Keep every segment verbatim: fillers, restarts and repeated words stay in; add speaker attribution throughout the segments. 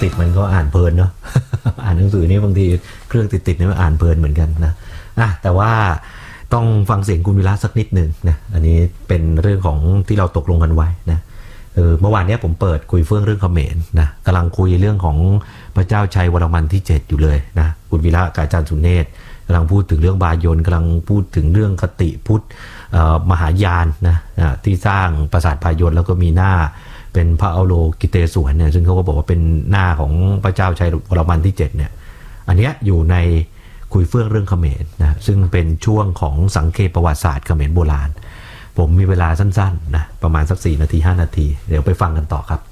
Speaker 1: ติดมันก็อ่านเพลินเนาะ อ่านหนังสือนี่บางทีเครื่องติดๆนี่มันอ่านเพลินเหมือนกันนะอ่ะแต่ว่าต้องฟังเสียงคุณวิระสักนิดหนึ่งนะอันนี้เป็นเรื่องของที่เราตกลงกันไว้นะเออเมื่อวานนี้ผมเปิดคุยเฟื่องเรื่องเขมรนะกำลังคุยเรื่องของพระเจ้าชัยวรมันที่เจ็ดอยู่เลยนะคุณวิระกับอาจารย์สุเนศกำลังพูดถึงเรื่องบายนกำลังพูดถึงเรื่องคติพุทธมหายานนะที่สร้างปราสาทบายนแล้วก็มีหน้าเป็นพระอโลกิเตศวรเนี่ยซึ่งเขาก็บอกว่าเป็นหน้าของพระเจ้าชัยวรมันที่เจ็ดเนี่ยอันนี้อยู่ในคุยเฟื่องเรื่องเขมรนะซึ่งเป็นช่วงของสังเกตประวัติศาสตร์เขมรโบราณผมมีเวลาสั้นๆนะประมาณสักสี่นาทีห้านาทีเดี๋ยวไปฟังกันต่อครับ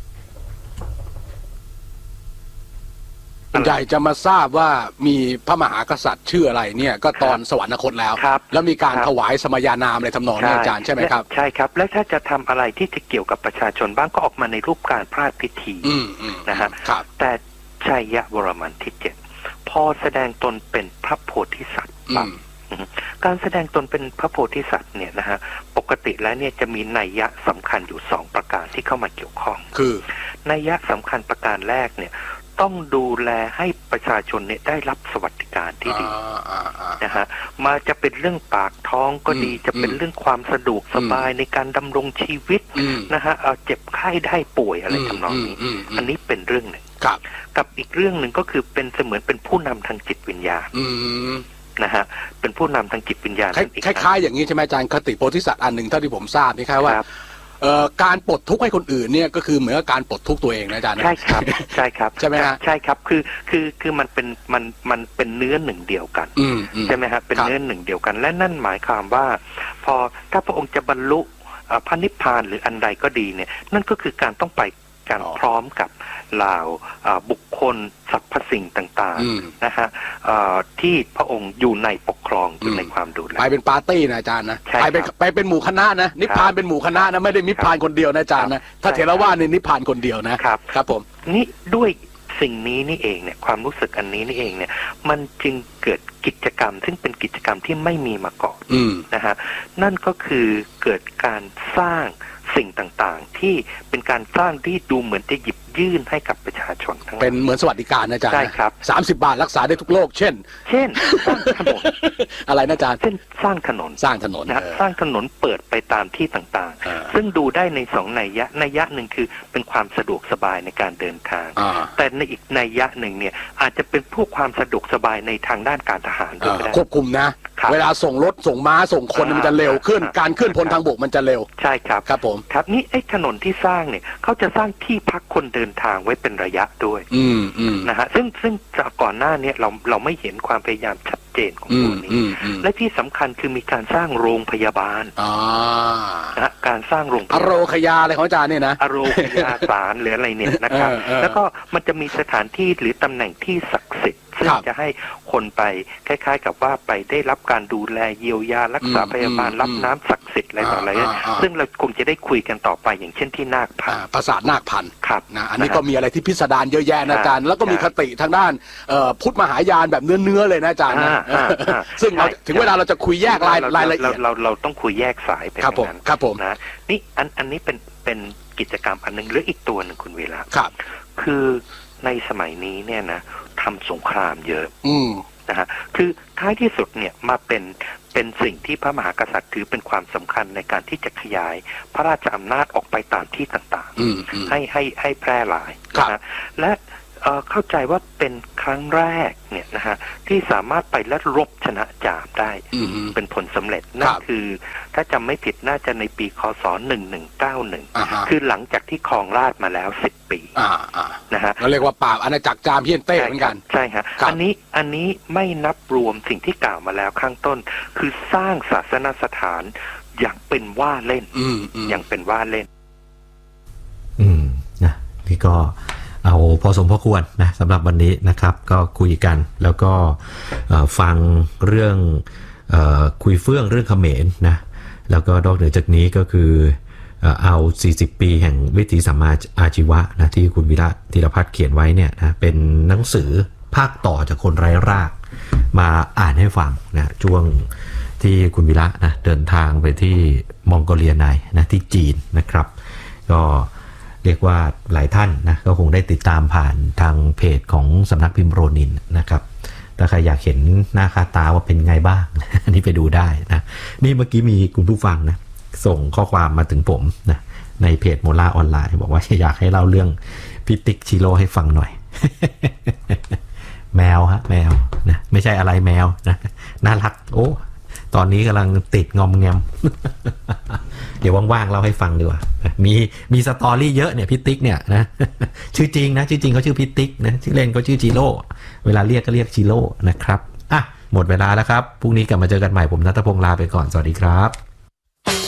Speaker 2: ใหญ่จะมาทราบว่ามีพระมหากษัตริย์ชื่ออะไรเนี่ยก็ตอนสวรรคตแล้วแล้วมีการถวายสมญานามอะไรทำนองนี้อาจารย์ใช่ไหมครับ
Speaker 3: ใช่ครับและถ้าจะทำอะไรที่จะเกี่ยวกับประชาชนบ้างก็ออกมาในรูปการพระราชพิธีนะฮะแต่ชัยวรมันที่เจ็ดพอแสดงตนเป็นพระโพธิสัตว์การแสดงตนเป็นพระโพธิสัตว์เนี่ยนะฮะปกติแล้วเนี่ยจะมีนัยยะสำคัญอยู่สองประการที่เข้ามาเกี่ยวข้อง
Speaker 2: คือ
Speaker 3: นัยยะสำคัญประการแรกเนี่ยต้องดูแลให้ประชาชนเนี่ยได้รับสวัสดิการที่ดีนะฮะมาจะเป็นเรื่องปากท้องก็ดีจะเป็นเรื่องความสะดวกสบายในการดำรงชีวิตนะฮะเอาเจ็บไข้ได้ป่วยอะไรทำนองนี้อันนี้เป็นเรื่องหนึ่งกับอีกเรื่องหนึ่งก็คือเป็นเสมือนเป็นผู้นำทางจิตวิญญาณนะฮะเป็นผู้นำทางจิตวิญญาณ
Speaker 2: คล้ายๆอย่างนี้ใช่ไหมอาจารย์คติโพธิสัตว์อันหนึ่งเท่าที่ผมทราบนี่ครับว่าการปลดทุกข์ให้คนอื่นเนี่ยก็คือเหมือนกับการปลดทุกข์ตัวเองนะอาจารย์
Speaker 3: ใช่ครับใช่ครับ
Speaker 2: ใช่ไหมฮะ
Speaker 3: ใช่ครับคือคือคือมันเป็นมันมันเป็นเนื้อหนึ่งเดียวกันใช่ไหมฮะเป็นเนื้อหนึ่งเดียวกันและนั่นหมายความว่าพอถ้าพระองค์จะบรรลุพระนิพพานหรืออันใดก็ดีเนี่ยนั่นก็คือการต้องไปการพร้อมกับเหล่าบุคคลสรรพสิ่งต่างๆนะฮะที่พระองค์อยู่ในปกครองอยู่ในความดูแล
Speaker 2: ไปเป็นปาร์ตี้นะอาจารย์นะไปเป็นไปเป็นหมู่คณะนะนิพพานเป็นหมู่คณะนะไม่ได้นิพพานคนเดียวนะอาจารย์นะถ้าเถรวาทในนิพพานคนเดียวนะครับครับผม
Speaker 3: นี่ด้วยสิ่งนี้นี่เองเนี่ยความรู้สึกอันนี้นี่เองเนี่ยมันจึงเกิดกิจกรรมซึ่งเป็นกิจกรรมที่ไม่มีมาก่อนนะฮะนั่นก็คือเกิดการสร้างสิ่งต่างๆที่เป็นการสร้างที่ดูเหมือนจะหยิบยื่นให้กับประชาชนทั้ง
Speaker 2: เป็นเหมือนสวัสดิการนะอาจารย์
Speaker 3: ใช่ครับ
Speaker 2: สามสิบบาทรักษาได้ทุกโรคเช่น
Speaker 3: เช่นสร้างถนน
Speaker 2: อะไรนะอาจารย์
Speaker 3: เช่นสร้างถนน
Speaker 2: สร้างถนน
Speaker 3: นะสร้างถนนเปิดไปตามที่ต่างๆซึ่งดูได้ในสองนัยยะนัยยะหนึ่งคือเป็นความสะดวกสบายในการเดินทางแต่ในอีกนัยยะหนึ่งเนี่ยอาจจะเป็นพวกความสะดวกสบายในทางด้านการทหารด้วยก็ได้
Speaker 2: ควบคุมนะเวลาส่งรถส่งม้าส่งคนมันจะเร็วขึ้นการเคลื่อนพลทางบกมันจะเร็ว
Speaker 3: ใช่ครับ
Speaker 2: ครับผม
Speaker 3: ครับนี่ไอ้ถนนที่สร้างเนี่ยเขาจะสร้างที่พักคนเดินทางไว้เป็นระยะด้วยนะฮะซึ่งซึ่งจากก่อนหน้านี้เราเราไม่เห็นความพยายามชัดเจนของตัวนี้และที่สำคัญคือมีการสร้างโรงพยาบาลนะการสร้างโรงพยาบาล
Speaker 2: อโรคยาอะไรของอาจารย์เนี่ยนะ
Speaker 3: อโรคยาสารหรืออะไรเนี่ยนะครับแล้วก็มันจะมีสถานที่หรือตำแหน่งที่ศักดิ์สิทธิ์ซึ่งจะให้คนไปคล้ายๆกับว่าไปได้รับการดูแลเยียวยารักษาพยาบาลรับน้ำศักดิ์สิทธิ์อะไรต่ออะไรซึ่งเราคงจะได้คุยกันต่อไปอย่างเช่นที่นาคพัน
Speaker 2: ปราสาทนาคพัน
Speaker 3: ครับ
Speaker 2: นะอันนี้ก็มีอะไรที่พิสดารเยอะแยะนะอาจารย์แล้วก็มีคติทางด้านพุทธมหายานแบบเนื้อๆเลยนะอาจารย์ซึ่งถึงเวลาเราจะคุยแยกรายรายละเอียด
Speaker 3: เราเราต้องคุยแยกสายไป
Speaker 2: ครับผมครับผม
Speaker 3: นะนี่อันอันนี้เป็นเป็นกิจกรรมอันนึงหรืออีกตัวหนึ่งคุณเวลา
Speaker 2: ครับ
Speaker 3: คือในสมัยนี้เนี่ยนะทำสงครามเยอะนะฮะคือท้ายที่สุดเนี่ยมาเป็นเป็นสิ่งที่พระมหากษัตริย์ถือเป็นความสำคัญในการที่จะขยายพระราชอำนาจออกไปตามที่ต่างๆให้ให้ให้แพร่หลายนะฮะและเข้าใจว่าเป็นครั้งแรกเนี่ยนะฮะที่สามารถไปและรบชนะจามได้เป็นผลสำเร็จนั่นคือถ้าจำไม่ผิดน่าจะในปีคศหนึ่งหนึ่งเก้าหนึ่งคือหลังจากที่ครองราชมาแล้วสิบปีนะฮะ
Speaker 2: เราเรียกว่าปราบอาณาจักรจามเพี้ยนเต้เหมือนกัน
Speaker 3: ใช่ฮะอันนี้อันนี้ไม่นับรวมสิ่งที่กล่าวมาแล้วข้างต้นคือสร้างศาสนสถานอย่างเป็นว่าเล่นอย่างเป็นว่าเล่น
Speaker 1: อืมนะนี่ก็เอาพอสมควรนะสำหรับวันนี้นะครับก็คุยกันแล้วก็ฟังเรื่องคุยเฟื่องเรื่องเขมรนะแล้วก็นอกเหนือจากนี้ก็คือเอาสี่สิบปีแห่งวิถีสัมมาอาชีวะนะที่คุณวิระธีรพัฒน์เขียนไว้เนี่ยนะเป็นหนังสือภาคต่อจากคนไร้รากมาอ่านให้ฟังนะช่วงที่คุณวิระนะเดินทางไปที่มองโกเลียในนะที่จีนนะครับก็เรียกว่าหลายท่านนะก็คงได้ติดตามผ่านทางเพจของสำนักพิมพ์โรนินนะครับถ้าใครอยากเห็นหน้าค่าตาว่าเป็นไงบ้าง อันนี้ไปดูได้นะนี่เมื่อกี้มีคุณผู้ฟังนะส่งข้อความมาถึงผมนะในเพจโมล่าออนไลน์บอกว่าอยากให้เล่าเรื่องพี่ติ๊กชิโร่ให้ฟังหน่อย แมวฮะแมวนะไม่ใช่อะไรแมวนะน่ารักโอ้ตอนนี้กำลังติดงอมแงม เดี๋ยวว่างๆเล่าให้ฟังดีกว่ามีมีสตอรี่เยอะเนี่ยพี่ติ๊กเนี่ยนะ ชื่อจริงนะชื่อจริงเขาชื่อพี่ติ๊กนะชื่อเล่นก็ชื่อจิโร่เวลาเรียกก็เรียกจิโร่นะครับอ่ะหมดเวลาแล้วครับพรุ่งนี้กลับมาเจอกันใหม่ผมณัฐพงษ์ลาไปก่อนสวัสดีครับ